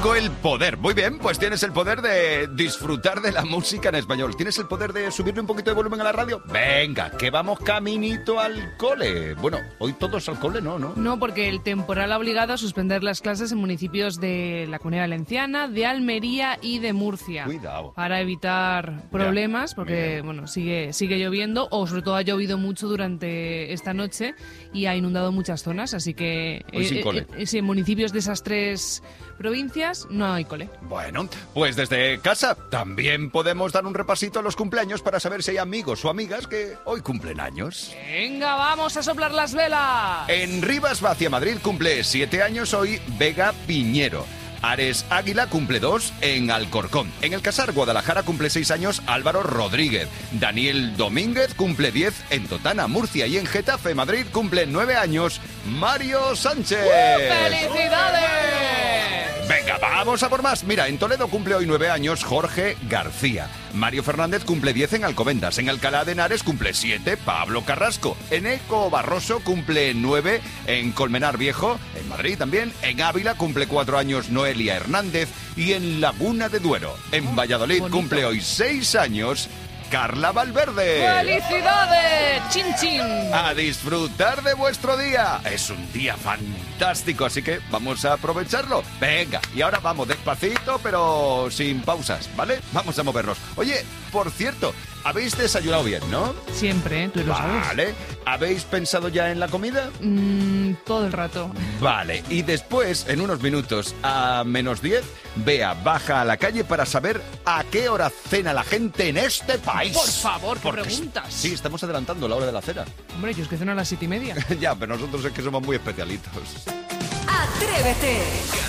tengo el poder. Muy bien, pues tienes el poder de disfrutar de la música en español. ¿Tienes el poder de subirle un poquito de volumen a la radio? Venga, que vamos caminito al cole. Bueno, hoy todos al cole, ¿no? No, porque el temporal ha obligado a suspender las clases en municipios de la Comunidad Valenciana, de Almería y de Murcia. Cuidado. Para evitar problemas, porque bueno, sigue lloviendo, o sobre todo ha llovido mucho durante esta noche y ha inundado muchas zonas, así que Hoy sin cole. En municipios de esas 3 provincias no hay cole. Bueno, pues desde casa también podemos dar un repasito a los cumpleaños para saber si hay amigos o amigas que hoy cumplen años. ¡Venga, vamos a soplar las velas! En Rivas Vacia, Madrid, cumple 7 años hoy Vega Piñero. Ares Águila cumple 2 en Alcorcón. En el Casar Guadalajara cumple 6 años Álvaro Rodríguez. Daniel Domínguez cumple 10 en Totana, Murcia. Y en Getafe, Madrid, cumple 9 años Mario Sánchez. ¡Felicidades! Venga, vamos a por más. Mira, en Toledo cumple hoy 9 años Jorge García. Mario Fernández cumple 10 en Alcobendas. En Alcalá de Henares cumple 7 Pablo Carrasco. En Eco Barroso cumple 9 en Colmenar Viejo. En Madrid también. En Ávila cumple 4 años Noelia Hernández. Y en Laguna de Duero, en Valladolid, bonito. cumple hoy 6 años Carla Valverde. ¡Felicidades! ¡Chin, chin! A disfrutar de vuestro día. Es un día fantástico, así que vamos a aprovecharlo. Venga, y ahora vamos despacito, pero sin pausas, ¿vale? Vamos a movernos. Oye, por cierto, habéis desayunado bien, ¿no? Siempre, tú lo sabes. Vale. ¿Habéis pensado ya en la comida? Todo el rato. Vale, y después, en unos minutos, a -10, Bea baja a la calle para saber a qué hora cena la gente en este país. Por favor, ¿qué Porque preguntas? Sí, estamos adelantando la hora de la cena. Hombre, yo es que ceno a las 7:30. Ya, pero nosotros es que somos muy especialitos. ¡Atrévete!